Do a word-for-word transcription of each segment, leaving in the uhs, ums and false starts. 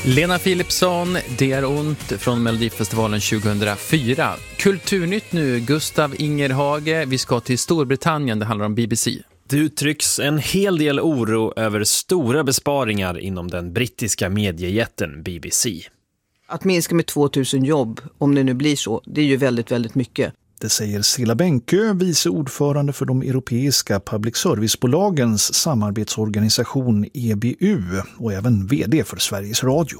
Lena Philipsson, Det är ont från Melodifestivalen tjugohundrafyra. Kulturnytt nu, Gustav Ingerhage. Vi ska till Storbritannien, det handlar om B B C. Det uttrycks en hel del oro över stora besparingar inom den brittiska mediejätten B B C. Att minska med tvåtusen jobb, om det nu blir så, det är ju väldigt, väldigt mycket. Det säger Cilla Bänkö, vice ordförande för de europeiska public servicebolagens samarbetsorganisation E B U och även vd för Sveriges Radio.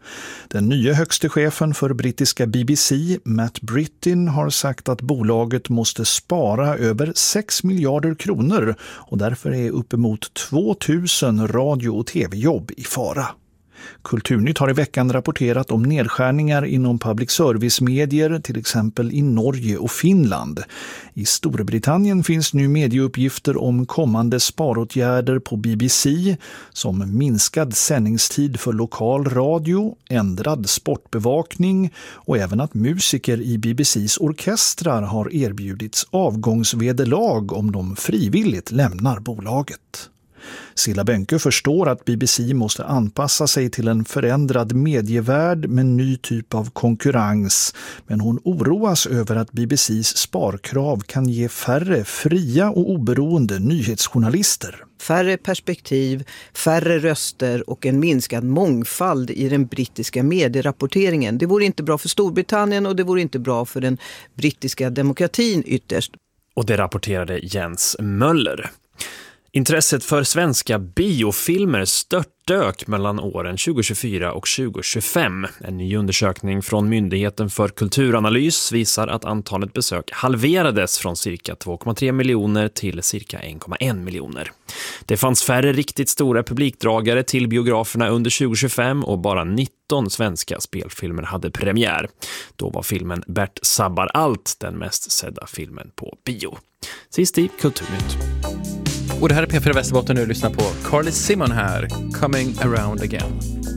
Den nya högste chefen för brittiska B B C, Matt Brittin, har sagt att bolaget måste spara över sex miljarder kronor och därför är uppemot tvåtusen radio- och tv-jobb i fara. Kulturnytt har i veckan rapporterat om nedskärningar inom public service-medier, till exempel i Norge och Finland. I Storbritannien finns nu medieuppgifter om kommande sparåtgärder på B B C, som minskad sändningstid för lokal radio, ändrad sportbevakning och även att musiker i B B C:s orkestrar har erbjudits avgångsvederlag om de frivilligt lämnar bolaget. Cilla Bänkö förstår att B B C måste anpassa sig till en förändrad medievärld med ny typ av konkurrens, men hon oroas över att B B C:s sparkrav kan ge färre fria och oberoende nyhetsjournalister. Färre perspektiv, färre röster och en minskad mångfald i den brittiska medierapporteringen. Det vore inte bra för Storbritannien och det vore inte bra för den brittiska demokratin ytterst. Och det rapporterade Jens Möller. Intresset för svenska biofilmer störtdök mellan åren tjugohundratjugofyra och tjugohundratjugofem. En ny undersökning från Myndigheten för kulturanalys visar att antalet besök halverades från cirka två komma tre miljoner till cirka en komma en miljoner. Det fanns färre riktigt stora publikdragare till biograferna under tjugohundratjugofem och bara nitton svenska spelfilmer hade premiär. Då var filmen Bert sabbar allt den mest sedda filmen på bio. Sist i Kulturnytt. Och det här är P fyra Västerbotten, nu lyssnar på Carly Simon här, Coming Around Again.